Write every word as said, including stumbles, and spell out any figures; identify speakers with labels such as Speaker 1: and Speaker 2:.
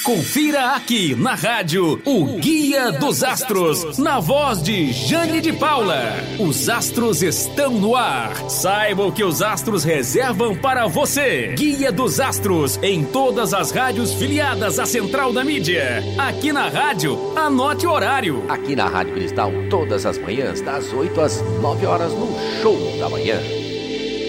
Speaker 1: Confira aqui na rádio o Guia dos Astros, na voz de Jane de Paula. Os astros estão no ar. Saiba o que os astros reservam para você. Guia dos Astros, em todas as rádios filiadas à Central da Mídia. Aqui na rádio, anote o horário.
Speaker 2: Aqui na Rádio Cristal, todas as manhãs, das oito às nove horas, no Show da Manhã.